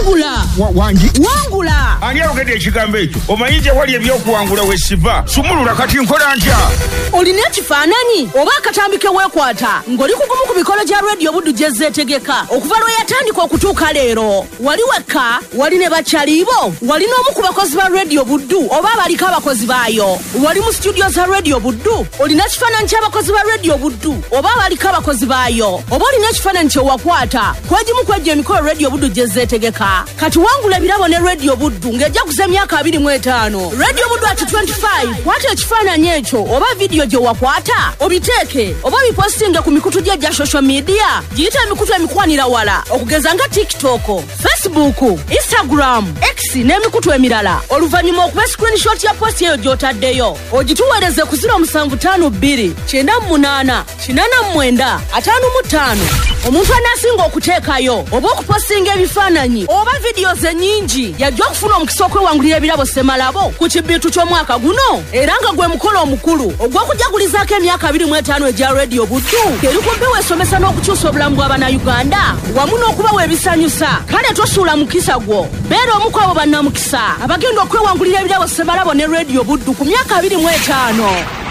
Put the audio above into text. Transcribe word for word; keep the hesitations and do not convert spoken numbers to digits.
wangula wangi wangula ani ogede ekigambo ekyo omayinja wali ebyokuwangula wesiva sumulula kati nkola ntya olina ekifaananyi oba akatambike weekwata ng'oli kugumu ku mikolo gya radio buddu gye zeetegeka okuva lwe yatandika okutuuka leero wali wekka wali ne bakyaliibo wali n'omu ku bakozi ba radio buddu oba abaliko abakozi baayo wali mu studio za radio buddu olina ekifaananyi ky'abakozi ba radio buddu oba abaliko abakozi baayo oba olina ekifaananyi kyewakwata kwegimu kwejja emikolo radio buddu gye zeetegeka kati wangula ebirabo ne radio buddu ng'ejja kuza emyaka abiri mu etaano radio buddu ati twenty-five kwata ekifaananyi ekyo oba vidiyo gye wakwata obiteeke oba bipostinge ku mikutu gye gya social media giyita emikutu emikwanira wala okugeza nga tiktok facebook instagram x n'emikutu emirala oluvannyuma okuba screenshot ya post eyo gy'otaddeyo ogituweereze ku zero seven five two nine eight kinana mwenda ataano mu ttaano omuntu anaasinga okuteekayo oba okupostinga ebifaananyi oba videos ennyingi yajja okufuna omukisa okwewangulira ebirabo Semalabo ku kibbiitu ky'omwaka guno era nga gwe mukolo omukulu ogw'okujagulizaako emyaka abiri mu etaano egya radio buddu eri ku mpewo esomesa n'okukyusa obulamu bw'abannayuganda wamu n'okubawa ebisanyusa kale tosuula mukisa gwo beera omu ku abo bannamukisa abagenda okwewangulira ebirabo Semalabo ne radio buddu ku myaka abiri mu etaano